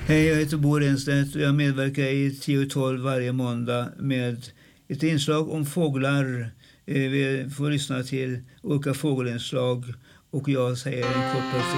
Hej, jag heter Bo Renstedt och jag medverkar i 10-12 varje måndag med ett inslag om fåglar. Vi får lyssna till olika fågelinslag och jag säger en kort